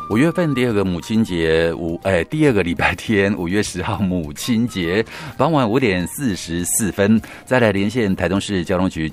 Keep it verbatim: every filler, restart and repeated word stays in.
五月份第二个母亲节，五哎第二个礼拜天，五月十号母亲节，傍晚五点四十四分，再来连线台东市交通局